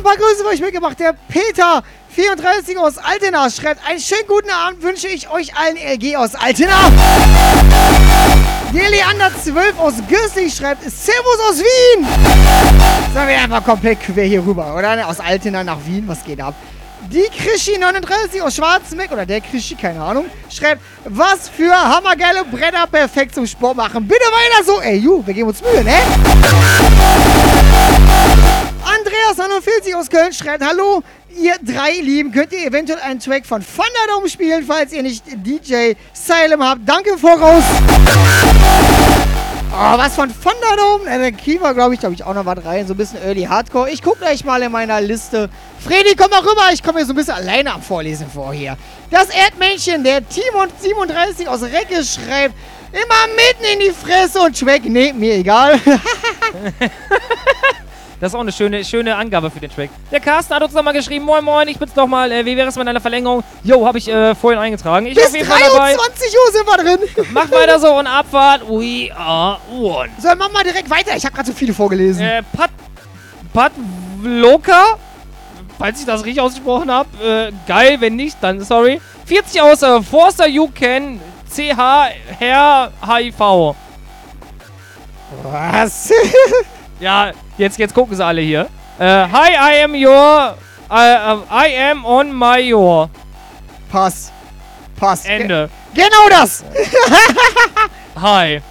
paar Grüße für euch mitgebracht. Der Peter 34 aus Altena schreibt, einen schönen guten Abend wünsche ich euch allen LG aus Altena. Der Leander 12 aus Gürstig schreibt, Servus aus Wien. Sagen wir einfach komplett quer hier rüber, oder? Aus Altena nach Wien, was geht ab? Die Krischi 39 aus Schwarzenbeck, oder der Krischi, keine Ahnung, schreibt, was für hammergeile Bretter, perfekt zum Sport machen. Bitte weiter so. Ey, wir geben uns Mühe, ne? Andreas 49 aus Köln schreibt, hallo, ihr drei Lieben, könnt ihr eventuell einen Track von Thunderdome spielen, falls ihr nicht DJ Salem habt. Danke im Voraus. Oh, was von Thunderdome? Da kriegen wir, glaube ich, auch noch was rein. So ein bisschen Early Hardcore. Ich gucke gleich mal in meiner Liste. Fredi, komm mal rüber. Ich komme hier so ein bisschen alleine am Vorlesen vor hier. Das Erdmännchen, der Timon 37 aus Recke schreibt, immer mitten in die Fresse und Track. Nee, mir egal. Das ist auch eine schöne Angabe für den Track. Der Carsten hat uns nochmal geschrieben, moin moin, ich bin's nochmal, wie wäre es mit einer Verlängerung? Jo, habe ich vorhin eingetragen. Ich bis auf jeden Fall dabei. 23 Uhr sind wir drin. Mach weiter so und Abfahrt. We are one. So, mach mal direkt weiter. Ich habe gerade so viele vorgelesen. Patloka, falls ich das richtig ausgesprochen habe. Geil, wenn nicht, dann sorry. 40 aus Forster You Can CH Herr HIV. Was? Ja, jetzt gucken sie alle hier. Hi, I am on my your. Pass. Ende. Genau das. Hi.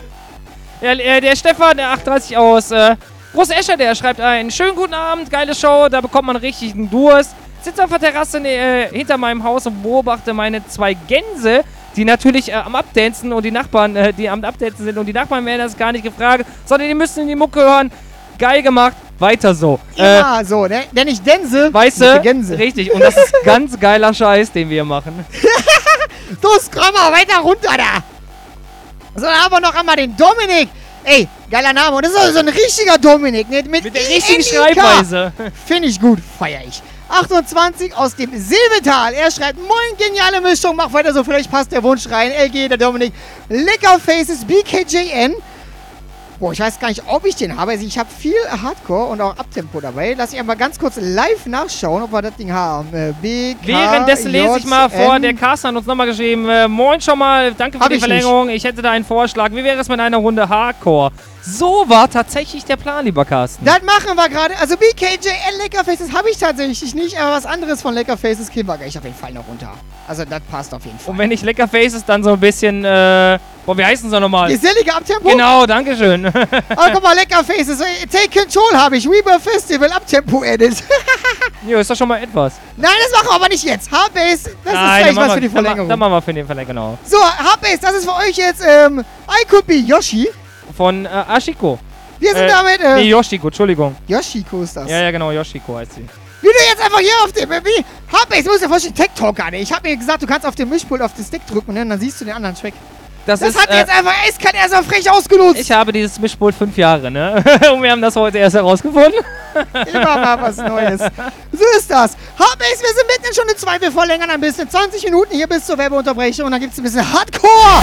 Ja, der Stefan, der 38 aus Groß Escher, der schreibt einen schönen guten Abend, geile Show, da bekommt man richtig einen Durst. Sitze auf der Terrasse hinter meinem Haus und beobachte meine 2 Gänse, die natürlich am Abdancen und die Nachbarn, die am Abdancen sind und die Nachbarn werden das gar nicht gefragt, sondern die müssen in die Mucke hören. Geil gemacht, weiter so. Ja, so, ne? Denn ich Gänse. Weißt du? Gänse. Richtig, und das ist ganz geiler Scheiß, den wir machen. So, scroll mal weiter runter da. So, dann haben wir noch einmal den Dominik. Ey, geiler Name. Und das ist auch so ein richtiger Dominik, ne? Mit der richtigen Schreibweise. Finde ich gut, feier ich. 28 aus dem Silbetal. Er schreibt, moin, geniale Mischung, mach weiter so, vielleicht passt der Wunsch rein. LG, der Dominik. Lecker Faces, BKJN. Boah, ich weiß gar nicht, ob ich den habe. Also ich habe viel Hardcore und auch Abtempo dabei. Lass ich einmal ganz kurz live nachschauen, ob wir das Ding haben. Währenddessen lese ich mal vor, der Carsten hat uns nochmal geschrieben, moin schon mal, danke für die Verlängerung. Ich hätte da einen Vorschlag. Wie wäre es mit einer Runde Hardcore? So war tatsächlich der Plan, lieber Carsten. Das machen wir gerade. Also BKJN Leckerfaces habe ich tatsächlich nicht, aber was anderes von Leckerfaces kriegen wir gleich auf jeden Fall noch runter. Also das passt auf jeden Fall. Und wenn nicht Leckerfaces, dann so ein bisschen, wie heißen sie nochmal? Gesellige Abtempo? Genau, dankeschön. Aber guck mal, Leckerfaces. Take Control habe ich. Rebirth Festival Abtempo Edit. Jo, ist doch schon mal etwas. Nein, das machen wir aber nicht jetzt. Hardbase, das ist vielleicht was für die Verlängerung. Dann machen wir für den Verlängerung, genau. So, Hardbase, das ist für euch jetzt, I Could Be Yoshi. Von Ashiko. Wir sind damit, nee, Yoshiko, Entschuldigung. Yoshiko ist das. Ja, genau, Yoshiko heißt sie. Wie du jetzt einfach hier auf dem, Hardbase, du musst dir vorstellen, Tech Talk gerade. Ich habe mir gesagt, du kannst auf dem Mischpult auf den Stick drücken, ne? Und dann siehst du den anderen Track. Das hat jetzt einfach eiskalt erst frech ausgenutzt. Ich habe dieses Mischpult 5 Jahre, ne? Und wir haben das heute erst herausgefunden. Immer mal was Neues. So ist das. Hardbase, wir sind mitten in Stunde 2. Wir verlängern ein bisschen. 20 Minuten hier bis zur Werbeunterbrechung. Und dann gibt es ein bisschen Hardcore.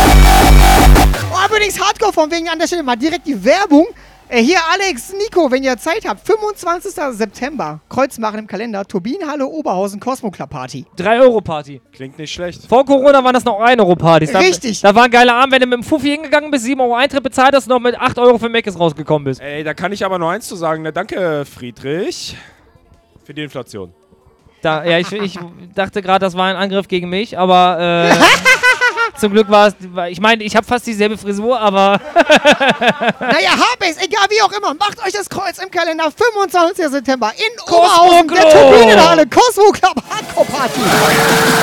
Oh, übrigens Hardcore von wegen an der Stelle mal direkt die Werbung. Hier Alex, Nico, wenn ihr Zeit habt, 25. September, Kreuz machen im Kalender, Turbinenhalle Oberhausen, Cosmo Club Party. 3-Euro-Party. Klingt nicht schlecht. Vor Corona waren das noch 1-Euro-Partys. Richtig. Da war ein geiler Abend, wenn du mit dem Fuffi hingegangen bist, 7 Euro Eintritt bezahlt hast und noch mit 8 Euro für Meckes rausgekommen bist. Ey, da kann ich aber nur eins zu sagen. Na, danke, Friedrich, für die Inflation. Ja, ich dachte gerade, das war ein Angriff gegen mich, aber zum Glück war es, ich meine, ich habe fast dieselbe Frisur, aber naja, Hardbase, egal wie auch immer, macht euch das Kreuz im Kalender, 25. September in Oberhausen, der Turbinenhalle, Cosmo Club Hardcore Party.